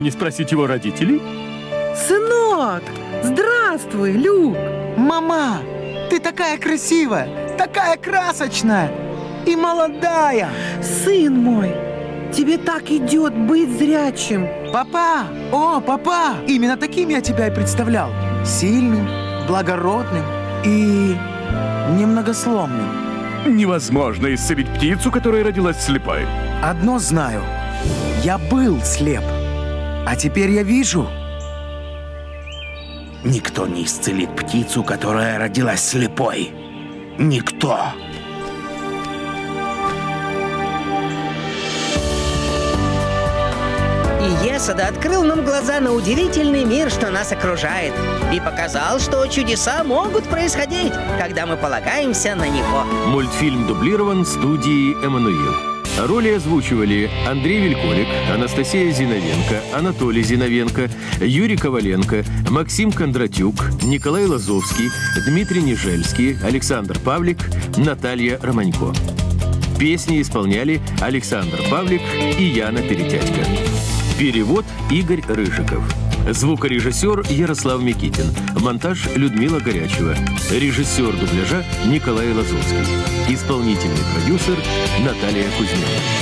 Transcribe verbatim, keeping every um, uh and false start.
Не спросить его родителей? Сынок, здравствуй, Люк. Мама, ты такая красивая, такая красочная и молодая. Сын мой, тебе так идет быть зрячим. Папа, о, папа, именно таким я тебя и представлял. Сильным, благородным и немногословным. Невозможно исцелить птицу, которая родилась слепой. Одно знаю, я был слеп, а теперь я вижу. Никто не исцелит птицу, которая родилась слепой. Никто. Иесода открыл нам глаза на удивительный мир, что нас окружает, и показал, что чудеса могут происходить, когда мы полагаемся на Него. Мультфильм дублирован студией «Эммануил». Роли озвучивали Андрей Вельколик, Анастасия Зиновенко, Анатолий Зиновенко, Юрий Коваленко, Максим Кондратюк, Николай Лазовский, Дмитрий Нежельский, Александр Павлик, Наталья Романько. Песни исполняли Александр Павлик и Яна Перетятько. Перевод Игорь Рыжиков. Звукорежиссер Ярослав Микитин. Монтаж Людмила Горячева. Режиссер дубляжа Николай Лазовский. Исполнительный продюсер Наталья Кузьмина.